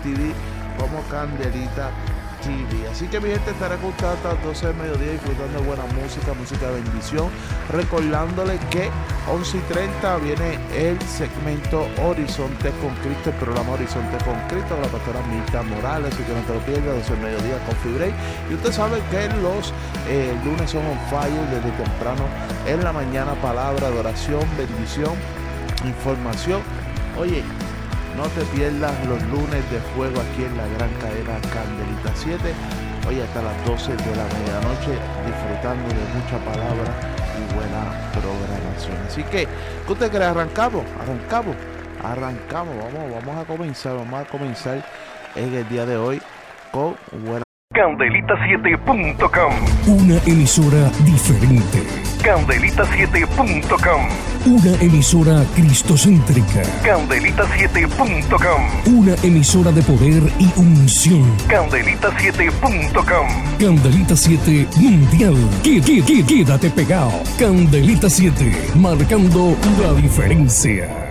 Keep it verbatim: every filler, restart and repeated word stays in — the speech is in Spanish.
T V como Candelita T V. Así que mi gente, estará con ustedes hasta las doce del mediodía disfrutando de buena música, música de bendición, recordándole que once y treinta viene el segmento Horizonte con Cristo, el programa Horizonte con Cristo con la pastora Mirta Morales, así que no te lo pierdas, doce del mediodía con Fibre. Y usted sabe que los eh, lunes son on fire desde temprano en la mañana, palabra, adoración, bendición, información. Oye, no te pierdas los lunes de fuego aquí en la gran cadena Candelita siete. Hoy hasta las doce de la medianoche, disfrutando de mucha palabra y buena programación. Así que, ¿qué usted cree? ¿Arrancamos? ¿Arrancamos? Arrancamos. Vamos, vamos a comenzar. Vamos a comenzar en el día de hoy con buena. Candelita siete punto com. Una emisora diferente. Candelita siete punto com. Una emisora cristocéntrica. Candelita siete punto com. Una emisora de poder y unción. Candelita siete punto com. Candelita siete Mundial. Qué, qué, qué, quédate pegado. Candelita siete, marcando la diferencia.